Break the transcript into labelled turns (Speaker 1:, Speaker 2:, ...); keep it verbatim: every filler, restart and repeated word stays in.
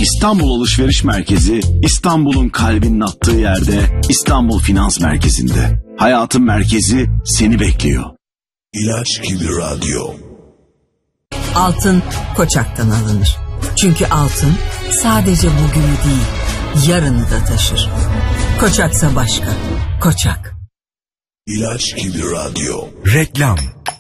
Speaker 1: İstanbul Alışveriş Merkezi, İstanbul'un kalbinin attığı yerde, İstanbul Finans Merkezi'nde. Hayatın merkezi seni bekliyor.
Speaker 2: İlaç gibi radyo.
Speaker 3: Altın Koçak'tan alınır. Çünkü altın sadece bugünü değil, yarını da taşır. Koçaksa başka. Koçak.
Speaker 2: İlaç gibi radyo.
Speaker 4: Reklam.